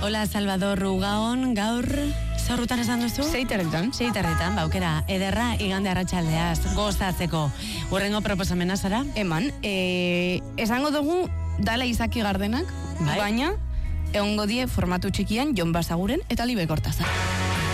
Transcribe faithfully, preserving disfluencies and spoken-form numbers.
Hola, Salvador Rugaon, gaur, zorrutan esan duzu? Seiterretan. Seiterretan, baukera, ederra igande arratsaldeaz, gozatzeko. Urrengo proposamena zara? Eman, e, esango dugu dala Izaki Gardenak, bai? Baina, egongo die formatu txikian Jon Basaguren eta Libe Kortazar.